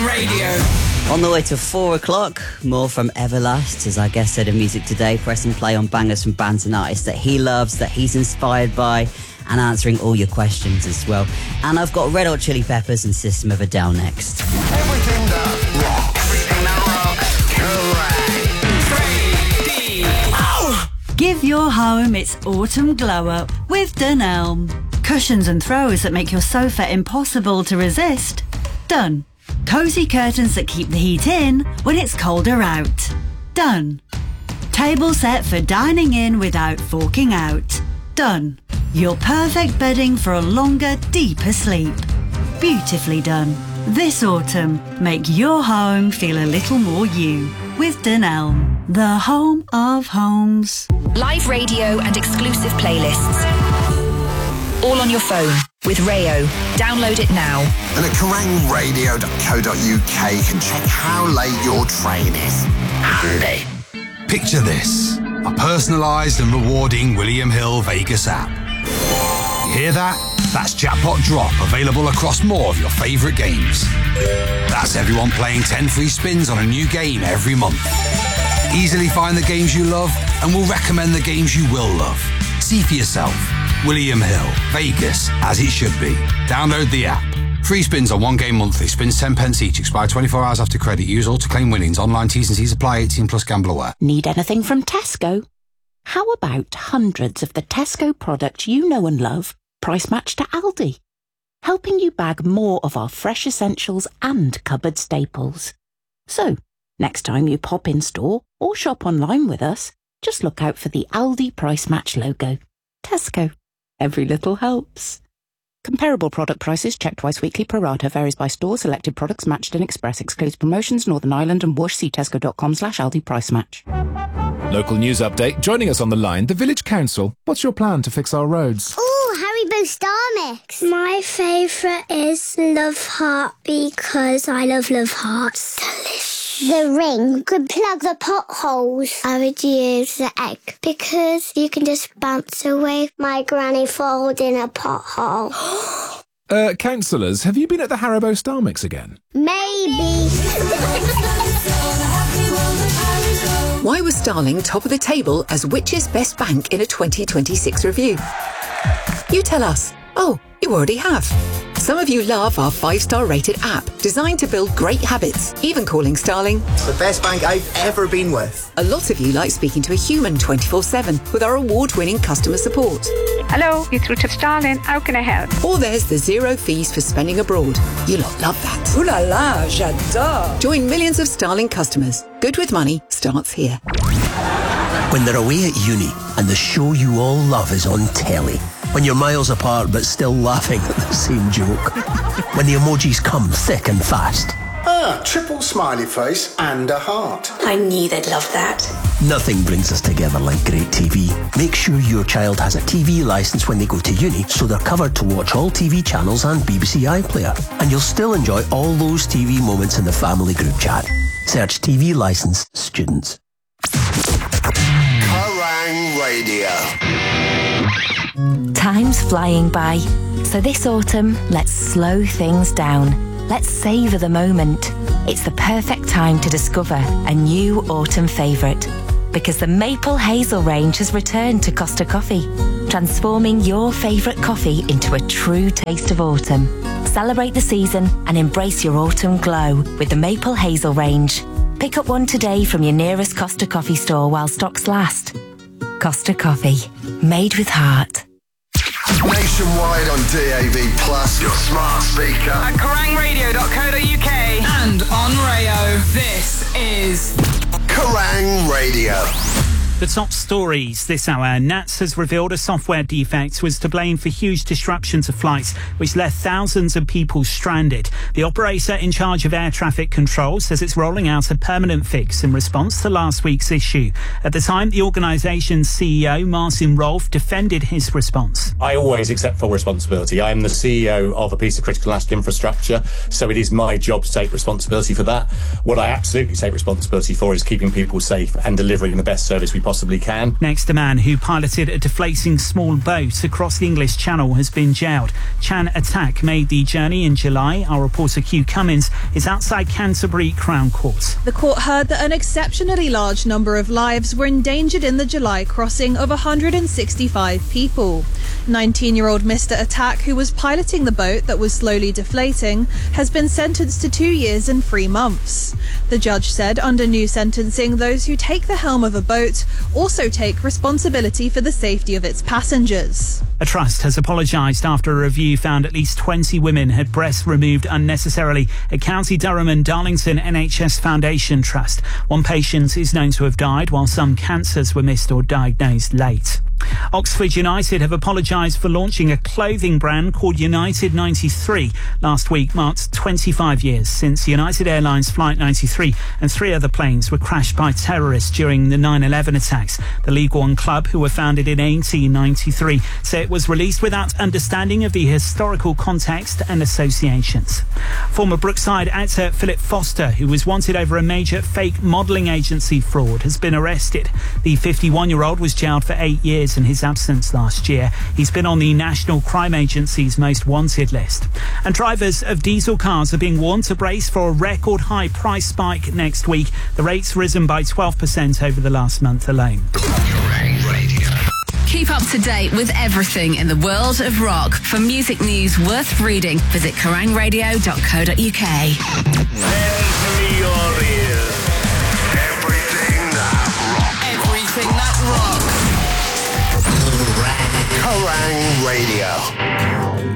Kerrang Radio. On the way to 4 o'clock, more from Everlast as our guest head of music today, pressing play on bangers from bands and artists that he loves, that he's inspired by, and answering all your questions as well. And I've got Red Hot Chili Peppers and System of a Down next. Everything that rocks. Everything that rocks. Kerrang! Give your home its autumn glow up with Dunelm. Cushions and throws that make your sofa impossible to resist. Done. Cosy curtains that keep the heat in when it's colder out. Done. Table set for dining in without forking out. Done. Your perfect bedding for a longer, deeper sleep. Beautifully done. This autumn, make your home feel a little more you with Dunelm, the home of homes. Live radio and exclusive playlists. All on your phone with Rayo. Download it now. And at kerrangradio.co.uk can check how late your train is. Handy. Picture this, a personalised and rewarding William Hill Vegas app. You hear that? That's Jackpot Drop, available across more of your favourite games. That's everyone playing 10 free spins on a new game every month. Easily find the games you love and we'll recommend the games you will love. See for yourself. William Hill, Vegas, as it should be. Download the app. Free spins on one game monthly. Spins 10 pence each. Expire 24 hours after credit. Use all to claim winnings. Online T's and C's apply. 18 plus gamble aware. Need anything from Tesco? How about hundreds of the Tesco products you know and love, price matched to Aldi? Helping you bag more of our fresh essentials and cupboard staples. So, next time you pop in store or shop online with us, just look out for the Aldi price match logo. Tesco. Every little helps. Comparable product prices checked twice weekly pro rata. Varies by store. Selected products matched in Express. Excludes promotions Northern Ireland and Whoosh. See tesco.com/Aldi price match. Local news update. Joining us on the line, the Village Council. What's your plan to fix our roads? Oh, Haribo Star Mix. My favourite is Love Heart because I love Hearts. Delicious. The ring could plug the potholes. I would use the egg because you can just bounce away my granny falls in a pothole. Councillors, have you been at the Haribo Star Mix again? Maybe. Why was Starling top of the table as Which's best bank in a 2026 review? You tell us. Oh, you already have. Some of you love our 5-star rated app, designed to build great habits, even calling Starling the best bank I've ever been with. A lot of you like speaking to a human 24/7 with our award-winning customer support. Hello, you're through to Starling. How can I help? Or there's the 0 fees for spending abroad. You lot love that. Ooh la la, j'adore. Join millions of Starling customers. Good with money starts here. When they're away at uni and the show you all love is on telly. When you're miles apart but still laughing at the same joke. When the emojis come thick and fast. Triple smiley face and a heart. I knew they'd love that. Nothing brings us together like great TV. Make sure your child has a TV licence when they go to uni so they're covered to watch all TV channels and BBC iPlayer. And you'll still enjoy all those TV moments in the family group chat. Search TV licence students. Kerrang Radio. Time's flying by. So this autumn, let's slow things down. Let's savour the moment. It's the perfect time to discover a new autumn favourite. Because the Maple Hazel range has returned to Costa Coffee, transforming your favourite coffee into a true taste of autumn. Celebrate the season and embrace your autumn glow with the Maple Hazel range. Pick up one today from your nearest Costa Coffee store while stocks last. Costa Coffee, made with heart. Nationwide on DAB+, your smart speaker. At kerrangradio.co.uk and on Rayo. This is Kerrang Radio. The top stories this hour. NATS has revealed a software defect was to blame for huge disruption to flights, which left thousands of people stranded. The operator in charge of air traffic control says it's rolling out a permanent fix in response to last week's issue. At the time, the organisation's CEO, Martin Rolfe, defended his response. I always accept full responsibility. I am the CEO of a piece of critical national infrastructure, so it is my job to take responsibility for that. What I absolutely take responsibility for is keeping people safe and delivering the best service we possibly possibly can. Next, a man who piloted a deflating small boat across the English Channel has been jailed. Chan Attack made the journey in July. Our reporter Q Cummins is outside Canterbury Crown Court. The court heard that an exceptionally large number of lives were endangered in the July crossing of 165 people. 19-year-old Mr. Attack, who was piloting the boat that was slowly deflating, has been sentenced to 2 years and 3 months. The judge said under new sentencing, those who take the helm of a boat also take responsibility for the safety of its passengers. A trust has apologised after a review found at least 20 women had breasts removed unnecessarily at County Durham and Darlington NHS Foundation Trust. One patient is known to have died, while some cancers were missed or diagnosed late. Oxford United have apologised for launching a clothing brand called United 93. Last week marked 25 years since United Airlines Flight 93 and 3 other planes were crashed by terrorists during the 9/11 attacks. The League One club, who were founded in 1893, say it was released without understanding of the historical context and associations. Former Brookside actor Philip Foster, who was wanted over a major fake modelling agency fraud, has been arrested. The 51-year-old was jailed for 8 years in his absence last year. He's been on the National Crime Agency's most wanted list. And drivers of diesel cars are being warned to brace for a record high price spike next week. The rate's risen by 12% over the last month alone. Keep up to date with everything in the world of rock. For music news worth reading, visit kerangradio.co.uk. Enter your ears. Everything that rocks. Everything that rocks. Kerrang Radio.